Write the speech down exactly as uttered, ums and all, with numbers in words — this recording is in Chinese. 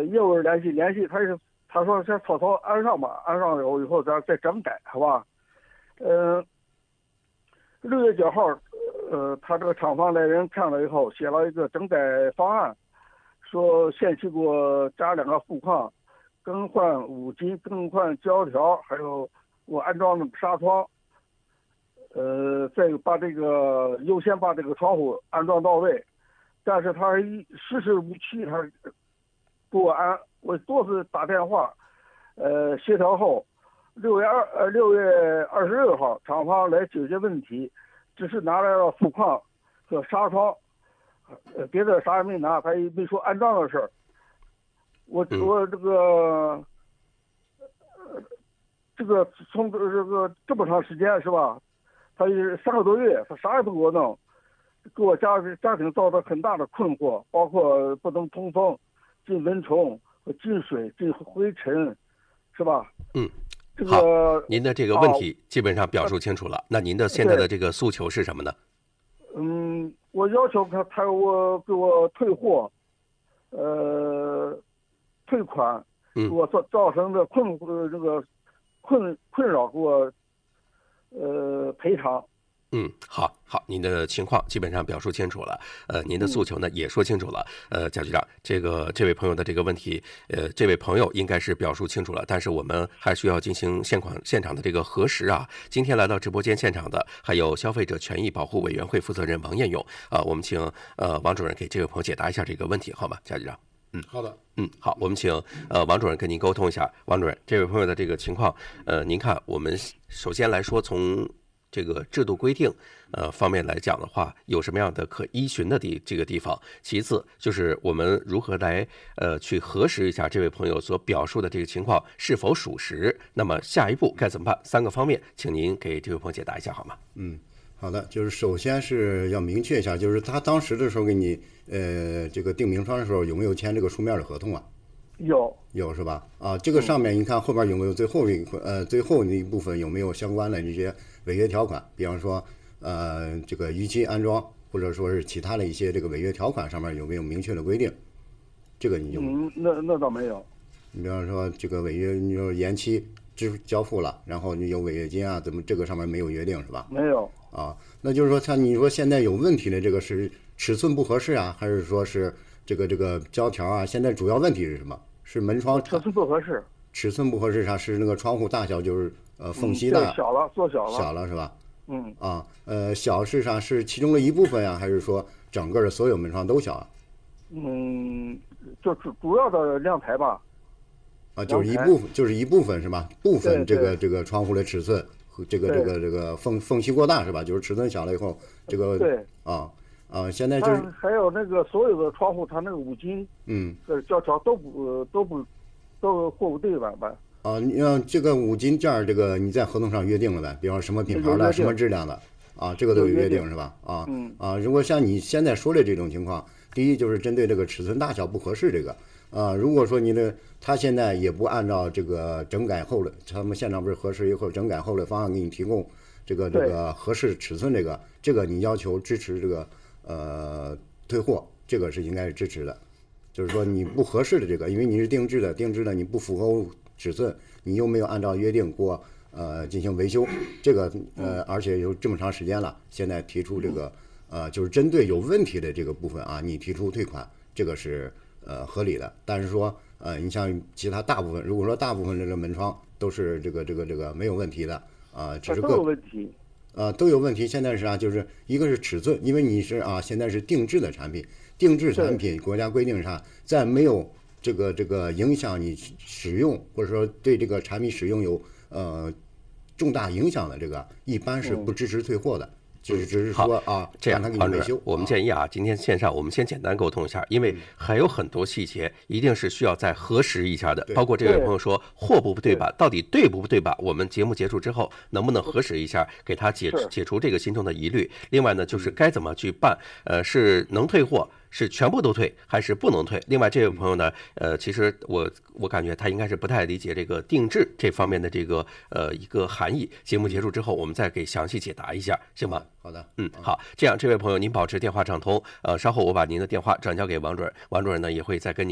业务联系联系，他是他说先草草安上吧，安上以后以后咱再整改，好吧？呃，六月九号，呃，他这个厂方来人看了以后，写了一个整改方案，说限期给我加两个副框，更换五金，更换胶条，还有我安装的纱窗。呃，再把这个优先把这个窗户安装到位，但是他一迟迟无期，他给我安，我多次打电话，呃，协调后，六月二呃六月二十六号，厂方来解决问题，只是拿来了副框和纱窗，呃，别的啥也没拿，他也没说安装的事儿。我我这个，呃，这个从这个这么长时间是吧？他是三个多月，他啥也不给我弄，给我家家庭造成很大的困惑，包括不能通风、进蚊虫、进水、进灰尘，是吧？ 嗯， 这个、 好，您的这个问题基本上表述清楚了。啊、那您的现在的这个诉求是什么呢？ 嗯，我要求他他我给我退货，呃，退款，给我造造成的困呃这个困困扰，给我。呃，赔偿。 嗯，好好，您的情况基本上表述清楚了，呃，您的诉求呢也说清楚了，呃，贾局长，这个这位朋友的这个问题，呃，这位朋友应该是表述清楚了，但是我们还需要进行现款现场的这个核实啊。今天来到直播间现场的还有消费者权益保护委员会负责人王艳勇啊、呃，我们请呃王主任给这位朋友解答一下这个问题，好吗，贾局长？ 嗯，好的， 嗯，好，我们请呃王主任跟您沟通一下。王主任，这位朋友的这个情况，呃，您看，我们首先来说，从这个制度规定呃方面来讲的话，有什么样的可依循的地这个地方？其次就是我们如何来呃去核实一下这位朋友所表述的这个情况是否属实？那么下一步该怎么办？三个方面，请您给这位朋友解答一下好吗？ 嗯。好的，就是首先是要明确一下，就是他当时的时候给你呃这个定名窗的时候有没有签这个书面的合同啊？ 有， 有是吧？啊，这个上面你看后边有没有最后一呃最后那一部分有没有相关的这些违约条款？比方说呃这个逾期安装或者说是其他的一些这个违约条款上面有没有明确的规定？这个你就嗯，那那倒没有。 你比方说这个违约，你说延期支交付了，然后你有违约金啊，怎么这个上面没有约定是吧？ 没有。 啊，那就是说，像你说现在有问题的这个是尺寸不合适啊，还是说是这个这个胶条啊？现在主要问题是什么？是门窗尺寸不合适。 尺寸不合适啥？是那个窗户大小就是呃缝隙大、 嗯、小了，做小了， 小了是吧？ 嗯啊呃小是啥？是其中的一部分呀、啊，还是说整个的所有门窗都小啊？ 嗯，就主主要的亮台吧。 啊，就是一部分，就是一部分是吧？部分这个对对这个窗户的尺寸。这个这个这个缝缝隙过大是吧？就是尺寸小了以后，这个对啊啊，现在就是还有那个所有的窗户，它那个五金， 嗯， 呃，胶条都不都不都货不对版吧？ 啊，你像这个五金件这个你在合同上约定了呗？比方说什么品牌的、什么质量的啊，这个都有约定是吧？啊嗯啊，如果像你现在说的这种情况，第一就是针对这个尺寸大小不合适这个。啊，如果说你的他现在也不按照这个整改后的，他们现场不是核实以后整改后的方案给你提供这个这个合适尺寸这个，这个你要求支持这个呃退货，这个是应该是支持的。就是说你不合适的这个，因为你是定制的，定制的你不符合尺寸，你又没有按照约定过呃进行维修，这个呃而且有这么长时间了，现在提出这个呃就是针对有问题的这个部分啊，你提出退款，这个是。呃，合理的，但是说，呃，你像其他大部分，如果说大部分这个门窗都是这个这个这个没有问题的，啊、呃，只是都有问题， 呃，都有问题。现在是啊，就是一个是尺寸，因为你是啊，现在是定制的产品，定制产品国家规定啥，在没有这个这个影响你使用或者说对这个产品使用有呃重大影响的这个，一般是不支持退货的。嗯就是只是说啊， 这样， 王主任， 我们建议啊，今天线上我们先简单沟通一下，因为还有很多细节一定是需要再核实一下的。包括这位朋友说货不对版，到底对不对版？我们节目结束之后能不能核实一下，给他解解除这个心中的疑虑？另外呢，就是该怎么去办？呃，是能退货？是全部都退还是不能退？另外这位朋友呢，呃，其实我我感觉他应该是不太理解这个定制这方面的这个呃一个含义。节目结束之后，我们再给详细解答一下，行吗？ 好的， 嗯，好，这样这位朋友您保持电话畅通，呃，稍后我把您的电话转交给王主任，王主任呢也会再跟您。